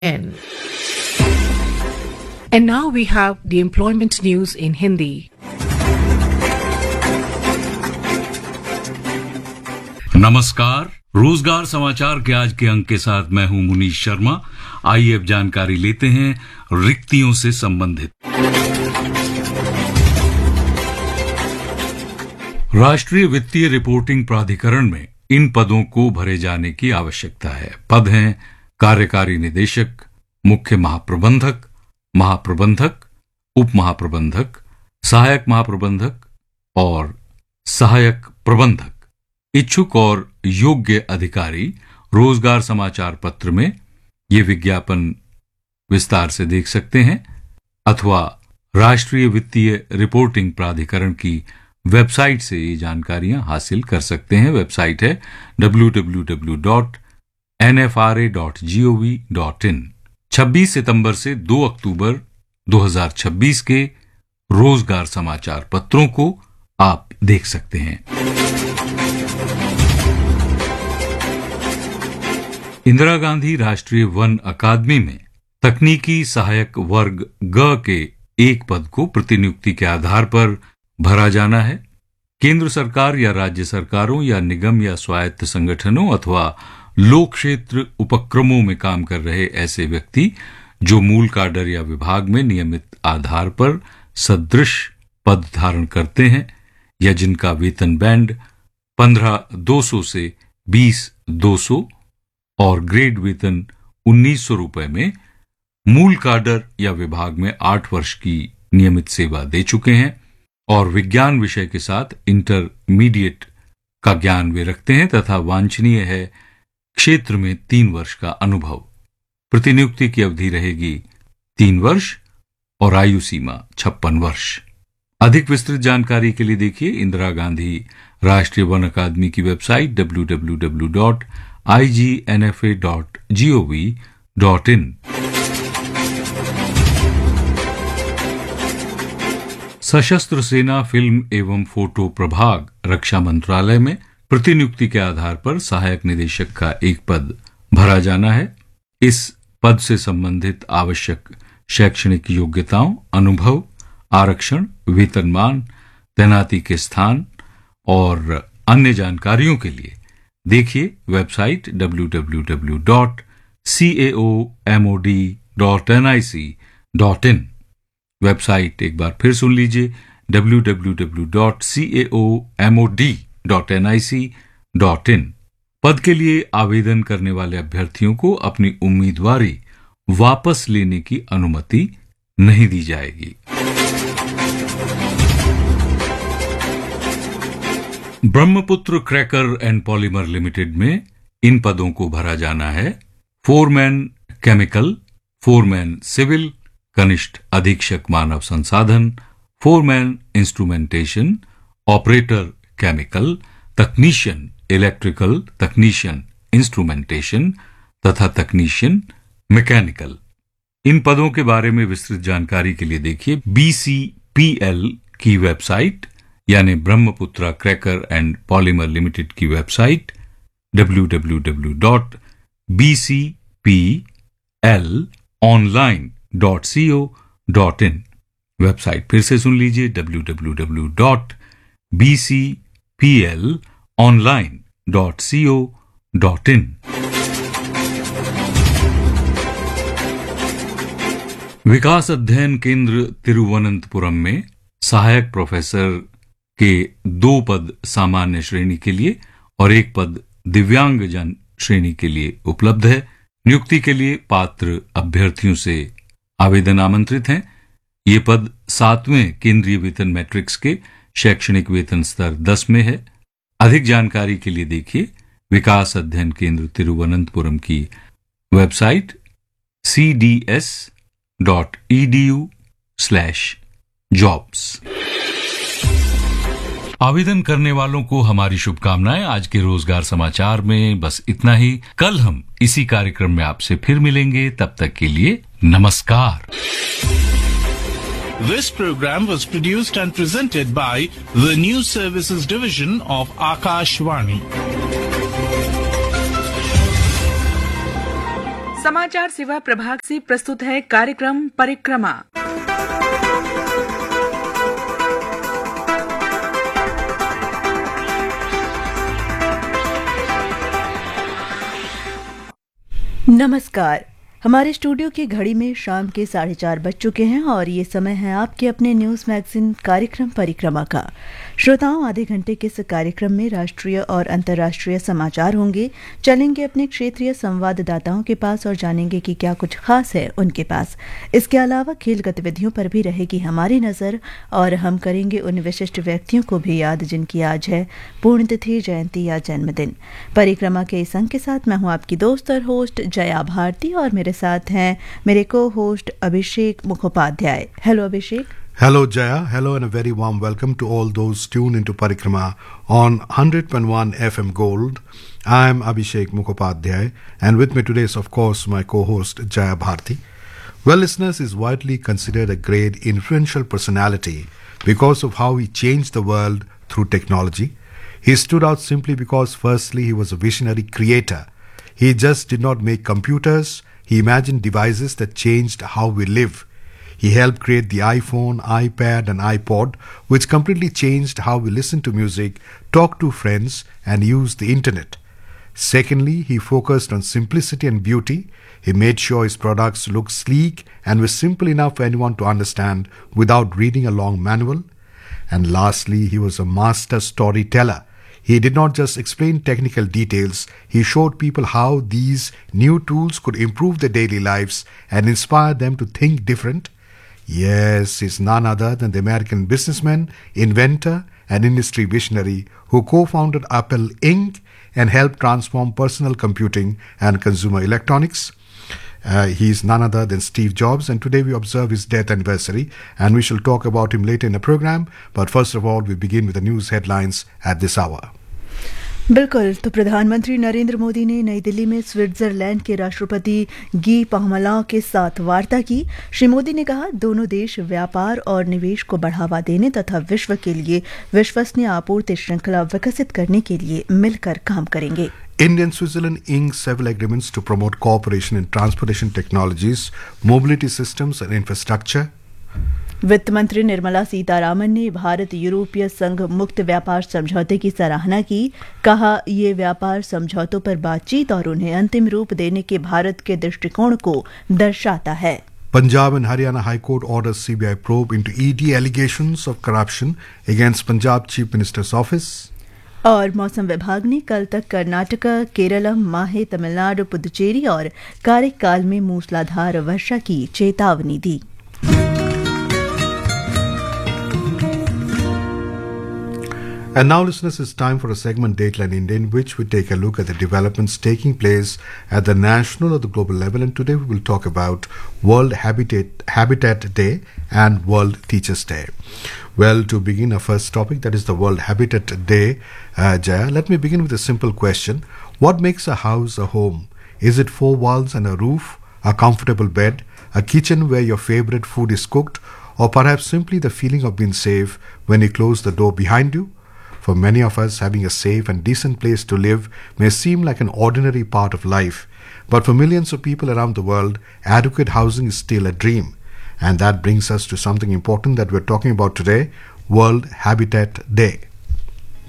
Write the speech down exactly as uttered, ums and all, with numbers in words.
N. And now we have the employment news in Hindi. नमस्कार, रोजगार समाचार के आज के अंक के साथ मैं हूं मुनीश शर्मा। आइए अब जानकारी लेते हैं रिक्तियों से संबंधित। राष्ट्रीय वित्तीय रिपोर्टिंग प्राधिकरण में इन पदों को भरे जाने की आवश्यकता है। पद हैं कार्यकारी निदेशक, मुख्य महाप्रबंधक, महाप्रबंधक, उप महाप्रबंधक, सहायक महाप्रबंधक और सहायक प्रबंधक। इच्छुक और योग्य अधिकारी रोजगार समाचार पत्र में ये विज्ञापन विस्तार से देख सकते हैं अथवा राष्ट्रीय वित्तीय रिपोर्टिंग प्राधिकरण की वेबसाइट से ये जानकारियां हासिल कर सकते हैं। वेबसाइट है W W W dot N F R A dot G O V dot in. छब्बीस सितंबर से दो अक्टूबर दो हज़ार छब्बीस के रोजगार समाचार पत्रों को आप देख सकते हैं। इंदिरा गांधी राष्ट्रीय वन अकादमी में तकनीकी सहायक वर्ग ग के एक पद को प्रतिनियुक्ति के आधार पर भरा जाना है। केंद्र सरकार या राज्य सरकारों या निगम या स्वायत्त संगठनों अथवा लोक क्षेत्र उपक्रमों में काम कर रहे ऐसे व्यक्ति जो मूल काडर या विभाग में नियमित आधार पर सदृश पद धारण करते हैं या जिनका वेतन बैंड पंद्रह दो सौ से बीस दो सौ और ग्रेड वेतन उन्नीस सौ रुपए में मूल काडर या विभाग में आठ वर्ष की नियमित सेवा दे चुके हैं और विज्ञान विषय के साथ इंटरमीडिएट का ज्ञान वे रखते हैं तथा वांछनीय है क्षेत्र में तीन वर्ष का अनुभव। प्रतिनियुक्ति की अवधि रहेगी तीन वर्ष और आयु सीमा छप्पन वर्ष। अधिक विस्तृत जानकारी के लिए देखिए इंदिरा गांधी राष्ट्रीय वन अकादमी की website W W W dot I G N F A dot G O V dot in. सशस्त्र सेना फिल्म एवं फोटो प्रभाग रक्षा मंत्रालय में प्रतिनियुक्ति के आधार पर सहायक निदेशक का एक पद भरा जाना है। इस पद से संबंधित आवश्यक शैक्षणिक योग्यताओं, अनुभव, आरक्षण, वेतनमान, तैनाती के स्थान और अन्य जानकारियों के लिए देखिए website W W W dot C A O M O D dot N I C dot in. Website एक बार फिर सुन लीजिए W W W dot C A O M O D dot N I C dot in. पद के लिए आवेदन करने वाले अभ्यर्थियों को अपनी उम्मीदवारी वापस लेने की अनुमति नहीं दी जाएगी। Brahmaputra cracker and polymer limited में इन पदों को भरा जाना है। फोरमैन केमिकल, फोरमैन सिविल, कनिष्ठ अधीक्षक मानव संसाधन, फोरमैन इंस्ट्रूमेंटेशन, ऑपरेटर केमिकल, तकनीशियन इलेक्ट्रिकल, तकनीशियन इंस्ट्रूमेंटेशन तथा तकनीशियन मैकेनिकल। इन पदों के बारे में विस्तृत जानकारी के लिए देखिए बी सी पी एल की वेबसाइट यानी Brahmaputra cracker and polymer limited की website W W W dot B C P L online dot C O dot in. Website फिर से सुन लीजिए W W W dot B C P L online dot C O dot in. विकास अध्ययन केंद्र तिरुवनंतपुरम में सहायक professor के दो पद सामान्य श्रेणी के लिए और एक पद दिव्यांगजन श्रेणी के लिए उपलब्ध है। नियुक्ति के लिए पात्र अभ्यर्थियों से आवेदन आमंत्रित हैं। ये पद सातवें केंद्रीय वेतन मैट्रिक्स के शैक्षणिक वेतन स्तर दस में है। अधिक जानकारी के लिए देखिए विकास अध्ययन केंद्र तिरुवनंतपुरम की website C D S dot E D you slash jobs. आवेदन करने वालों को हमारी शुभकामनाएं। आज के रोजगार समाचार में बस इतना ही। कल हम इसी कार्यक्रम में आपसे फिर मिलेंगे। तब तक के लिए नमस्कार। This program was produced and presented by the News Services Division of Akashvani. समाचार सेवा प्रभाग से प्रस्तुत है कार्यक्रम परिक्रमा। नमस्कार। हमारे स्टूडियो की घड़ी में शाम के साढ़े चार बज चुके हैं और ये समय है आपके अपने न्यूज मैगजीन कार्यक्रम परिक्रमा का। श्रोताओं, आधे घंटे के इस कार्यक्रम में राष्ट्रीय और अंतर्राष्ट्रीय समाचार होंगे। चलेंगे अपने क्षेत्रीय संवाददाताओं के पास और जानेंगे कि क्या कुछ खास है उनके पास। इसके अलावा खेल गतिविधियों पर भी रहेगी हमारी नजर और हम करेंगे उन विशिष्ट व्यक्तियों को भी याद जिनकी आज है पुण्यतिथि, जयंती या जन्मदिन। परिक्रमा के इस अंक के साथ मैं हूं आपकी दोस्त और होस्ट जया भारती और मेरे साथ हैं मेरे को host Abhishek Mukhopadhyay. Hello Abhishek. Hello Jaya, hello and a very warm welcome to all those tuned into Parikrama on one hundred point one F M Gold. I am Abhishek Mukhopadhyay and with me today is of course my co-host Jaya Bharti. Well, listeners, is widely considered a great influential personality because of how he changed the world through technology. He stood out simply because firstly he was a visionary creator. He just did not make computers, he imagined devices that changed how we live. He helped create the iPhone, iPad and iPod, which completely changed how we listen to music, talk to friends and use the internet. Secondly, he focused on simplicity and beauty. He made sure his products looked sleek and were simple enough for anyone to understand without reading a long manual. And lastly, he was a master storyteller. He did not just explain technical details, he showed people how these new tools could improve their daily lives and inspire them to think different. Yes, he's none other than the American businessman, inventor, and industry visionary who co-founded Apple Incorporated and helped transform personal computing and consumer electronics. Uh, he is none other than Steve Jobs, and today we observe his death anniversary, and we shall talk about him later in the program. But first of all, we begin with the news headlines at this hour. बिल्कुल। तो प्रधानमंत्री नरेंद्र मोदी ने नई दिल्ली में Switzerland के राष्ट्रपति गी पाहमलाव के साथ वार्ता की। श्री मोदी ने कहा, दोनों देश व्यापार और निवेश को बढ़ावा देने तथा विश्व के लिए विश्वसनीय आपूर्ति श्रृंखला विकसित करने के लिए मिलकर काम करेंगे। India and Switzerland inked several agreements to promote cooperation in transportation technologies, mobility systems and infrastructure. वित्त मंत्री निर्मला सीतारामन ने भारत यूरोपीय संघ मुक्त व्यापार समझौते की सराहना की। कहा, ये व्यापार समझौतों पर बातचीत और उन्हें अंतिम रूप देने के भारत के दृष्टिकोण को दर्शाता है। Punjab and Haryana High Court orders C B I probe into E D allegations of corruption against Punjab Chief Minister's office. और मौसम विभाग ने कल तक कर्नाटक, केरलम, माहे, तमिलनाडु, पुदुचेरी और कारिकाल में मूसलाधार वर्षा की चेतावनी दी। And now, listeners, it's time for a segment Dateline India, in which we take a look at the developments taking place at the national or the global level. And today we will talk about World Habitat, Habitat Day and World Teachers Day. Well, to begin our first topic, that is the World Habitat Day, uh, Jaya, let me begin with a simple question. What makes a house a home? Is it four walls and a roof, a comfortable bed, a kitchen where your favorite food is cooked, or perhaps simply the feeling of being safe when you close the door behind you? For many of us, having a safe and decent place to live may seem like an ordinary part of life. But for millions of people around the world, adequate housing is still a dream. And that brings us to something important that we're talking about today, World Habitat Day.